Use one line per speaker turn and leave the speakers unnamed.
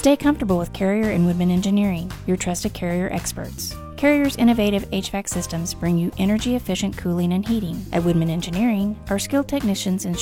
Stay comfortable with Carrier and Woodman Engineering, your trusted Carrier experts. Carrier's innovative HVAC systems bring you energy-efficient cooling and heating. At Woodman Engineering, our skilled technicians ensure